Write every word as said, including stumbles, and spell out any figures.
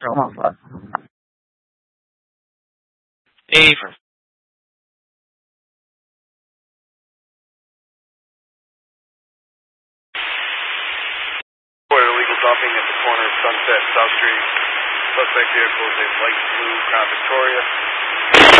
Come on, Dave. For illegal dumping at the corner of Sunset and South Street. Suspect vehicle is a light blue Crown Victoria.